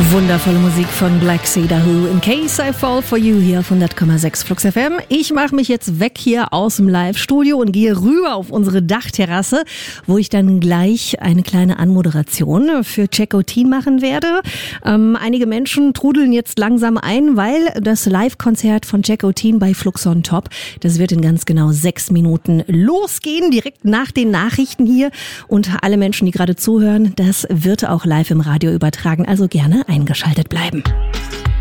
Wundervolle Musik von Black Sea Who. In Case I Fall For You hier auf 100,6 Flux FM. Ich mache mich jetzt weg hier aus dem Live-Studio und gehe rüber auf unsere Dachterrasse, wo ich dann gleich eine kleine Anmoderation für Checkotin machen werde. Einige Menschen trudeln jetzt langsam ein, weil das Live-Konzert von Checkotin bei Flux on Top, das wird in ganz genau 6 Minuten losgehen, direkt nach den Nachrichten hier. Und alle Menschen, die gerade zuhören, das wird auch live im Radio übertragen, also gerne eingeschaltet bleiben.